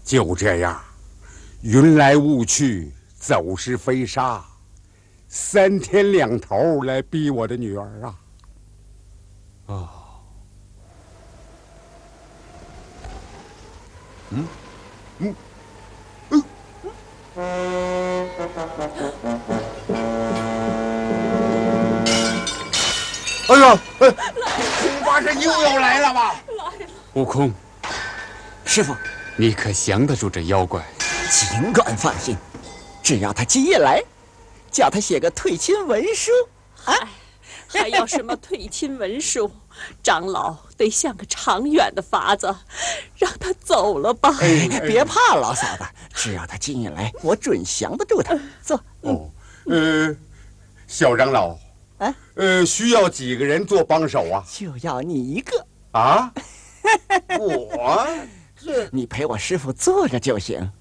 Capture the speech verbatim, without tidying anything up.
就这样，云来雾去，走是飞沙，三天两头来逼我的女儿啊！哦，嗯，嗯，嗯，哎呀，哎，恐怕是又要来了吧？ 来了。 悟空， 师傅， 你可降得住这妖怪？ 尽管放心，只要他今夜来，叫他写个退亲文书。啊， 还要什么退亲文书？长老得想个长远的法子，让他走了吧。 哎，别怕，老嫂子，只要他今夜来，我准降得住他。坐。 哦，呃，小长老， 啊， 呃，需要几个人做帮手啊？ 就要你一个。 啊？我？ 这你陪我师傅坐着就行。